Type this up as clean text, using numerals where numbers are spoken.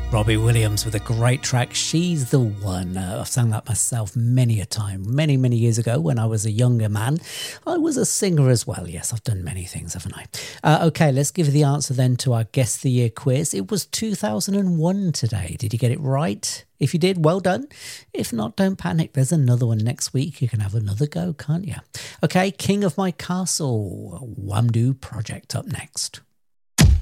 Robbie Williams with a great track, She's the One. I've sang that myself many a time, many years ago when I was a younger man. I was a singer as well. Yes, I've done many things, haven't I? Okay, let's give the answer then to our Guess the Year quiz. It was 2001 today. Did you get it right? If you did, well done. If not, don't panic. There's another one next week. You can have another go, can't you? Okay, King of My Castle, Wamdue Project up next.